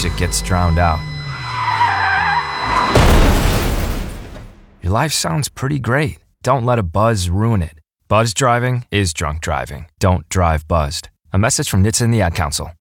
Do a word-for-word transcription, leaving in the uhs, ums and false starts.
music gets drowned out. Your life sounds pretty great. Don't let a buzz ruin it. Buzz driving is drunk driving. Don't drive buzzed. A message from N H T S A and the Ad Council.